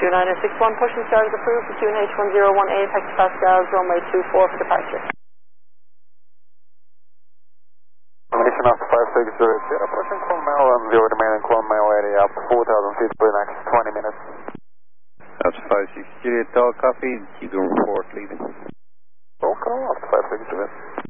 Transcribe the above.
2961, pushing start is approved for QNH 1018, hectopascals, runway 24 for departure. Combination after 560, approaching Clonmel and will remain in Clonmel area up to 4,000 feet for the next 20 minutes. That's 560, tall copy, keep the report leaving. Roll call after 560.